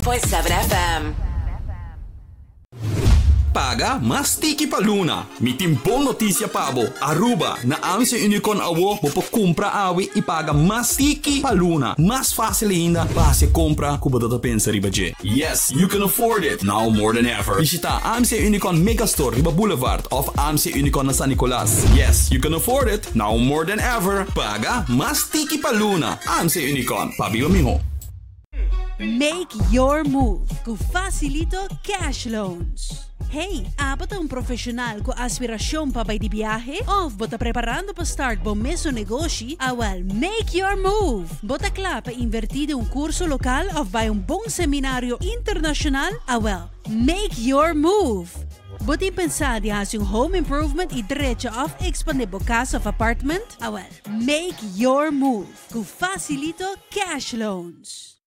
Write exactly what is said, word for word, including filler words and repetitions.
point seven F M. Paga mas tiki pa Luna. Mi timpong notisya pabo. Aruba na ang si Unicorn awo po kumpra awi ipaga mas tiki pa Luna. Mas fácil ainda para se compra kuba data pensa riba je. Yes, you can afford it now more than ever. Visita A M C Unicorn Megastore riba Boulevard of A M C Unicorn na San Nicolas. Yes, you can afford it now more than ever. Paga mas tiki pa Luna. A M C Unicorn. Pabiba miho. Make your move com Facilito Cash Loans. Hey, apat ang profesional ko aspirasyon pa ba di biyahe? Of bota preparando pa start bom meso negosyo? Awal, make your move! Bota kla pa invertido un kurso lokal of ba yung bong seminaryo internasyonal? Awal, make your move! Bota pensar di has yung home improvement i diretso of expandable casa of apartment? Awal, make your move com Facilito Cash Loans.